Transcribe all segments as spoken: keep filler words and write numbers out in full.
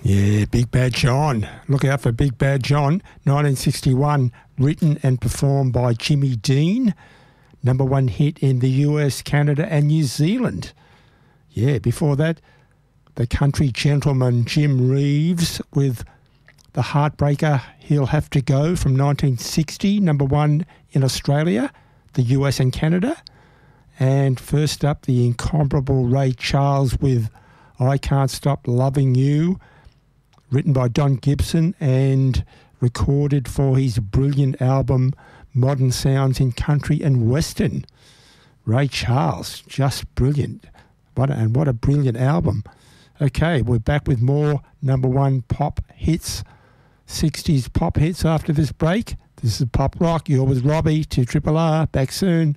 Yeah, Big Bad John. Look out for Big Bad John. nineteen sixty-one, written and performed by Jimmy Dean. Number one hit in the U S, Canada and New Zealand. Yeah, before that, the country gentleman Jim Reeves with The Heartbreaker, He'll Have to Go from nineteen sixty, number one in Australia, the U S and Canada. And first up, the incomparable Ray Charles with I Can't Stop Loving You, written by Don Gibson and recorded for his brilliant album Modern Sounds in Country and Western. Ray Charles, just brilliant. What a, and what a brilliant album. Okay, we're back with more number one pop hits, sixties pop hits after this break. This is Pop Rock. You're with Robbie to Triple R. Back soon.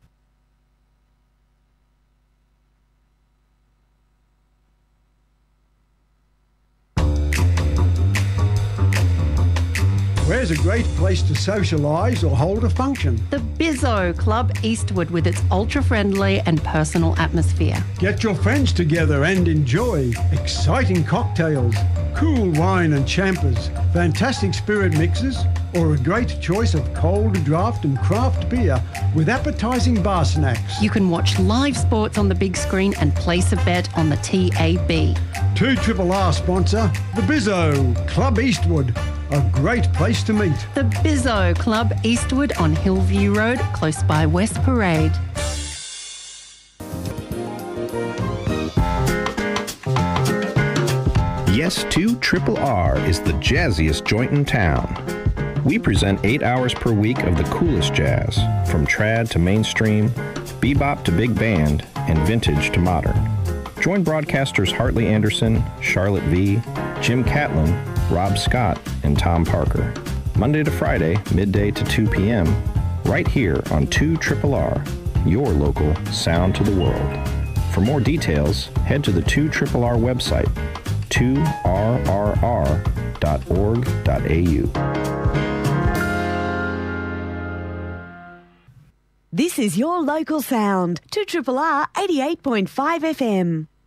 Where's a great place to socialise or hold a function? The Bizzo Club Eastwood with its ultra-friendly and personal atmosphere. Get your friends together and enjoy exciting cocktails, cool wine and champers, fantastic spirit mixes, or a great choice of cold draft and craft beer with appetising bar snacks. You can watch live sports on the big screen and place a bet on the T A B. two Triple R sponsor, the Bizzo Club Eastwood. A great place to meet. The Bizzo Club Eastwood on Hillview Road, close by West Parade. Yes to Triple R is the jazziest joint in town. We present eight hours per week of the coolest jazz, from trad to mainstream, bebop to big band, and vintage to modern. Join broadcasters Hartley Anderson, Charlotte V, Jim Catlin, Rob Scott, and Tom Parker. Monday to Friday, midday to two p.m., right here on two Triple R, your local sound to the world. For more details, head to the two Triple R website, two R R R dot org dot A U. This is your local sound, two R R R eighty-eight point five F M.